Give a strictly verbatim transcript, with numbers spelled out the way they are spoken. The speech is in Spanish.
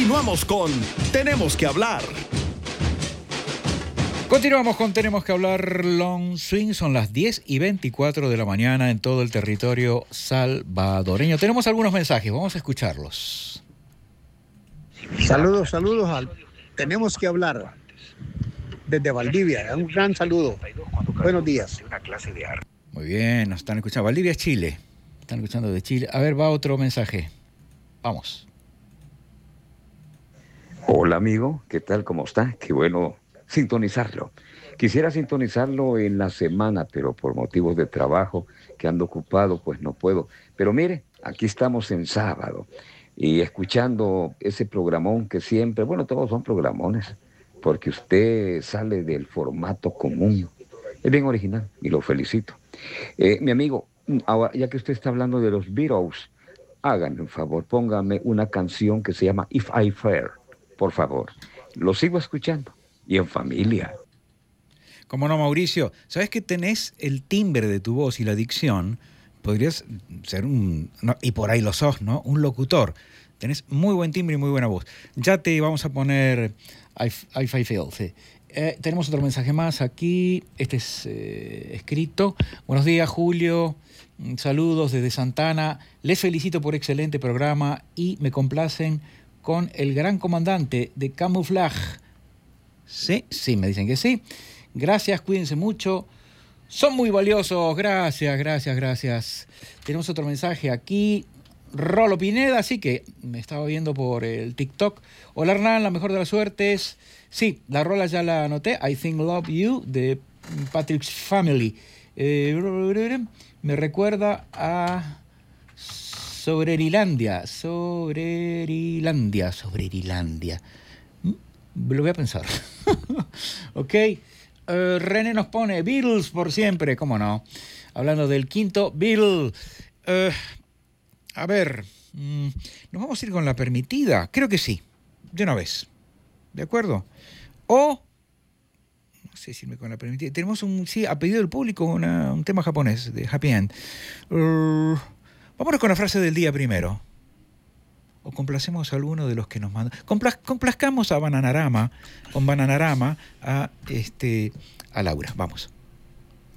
Continuamos con Tenemos que Hablar. Continuamos con Tenemos que Hablar Long Swing. Son las diez y veinticuatro de la mañana en todo el territorio salvadoreño. Tenemos algunos mensajes, vamos a escucharlos. Saludos, saludos al Tenemos que Hablar desde Valdivia. Un gran saludo. Buenos días. Muy bien, nos están escuchando. Valdivia, Chile. Están escuchando de Chile. A ver, va otro mensaje. Vamos. Hola amigo, ¿qué tal? ¿Cómo está? Qué bueno sintonizarlo. Quisiera sintonizarlo en la semana, pero por motivos de trabajo que ando ocupado, pues no puedo. Pero mire, aquí estamos en sábado y escuchando ese programón que siempre, bueno, todos son programones, porque usted sale del formato común. Es bien original y lo felicito. Eh, mi amigo, ahora, ya que usted está hablando de los Beatles, háganme un favor, póngame una canción que se llama If I Fair, por favor. Lo sigo escuchando y en familia. Como no, Mauricio, sabes que tenés el timbre de tu voz y la dicción, podrías ser un, no, y por ahí lo sos, ¿no? Un locutor. Tenés muy buen timbre y muy buena voz. Ya te vamos a poner If I Fail, sí. Eh, tenemos otro mensaje más aquí. Este es eh, escrito. Buenos días, Julio. Saludos desde Santana. Les felicito por excelente programa y me complacen con el gran comandante de Camouflage. Sí, sí, me dicen que sí. Gracias, cuídense mucho. Son muy valiosos. Gracias, gracias, gracias. Tenemos otro mensaje aquí. Rolo Pineda, sí que me estaba viendo por el TikTok. Hola Hernán, la mejor de las suertes. Sí, la rola ya la anoté. I Think Love You de Patrick's Family. Eh, me recuerda a Sobrerilandia. Sobrerilandia. Sobrerilandia. Lo voy a pensar. Ok. Uh, René nos pone Beatles por siempre. ¿Cómo no? Hablando del quinto Beatle. Uh, a ver. Mm, ¿Nos vamos a ir con la permitida? Creo que sí. De una vez. ¿De acuerdo? O... No sé si irme con la permitida. Tenemos un... Sí, a pedido del público una, un tema japonés de Happy End. Uh, vámonos con la frase del día primero. O complacemos a alguno de los que nos mandan. Compla, complazcamos a Bananarama, con Bananarama, a, este, a Laura. Vamos.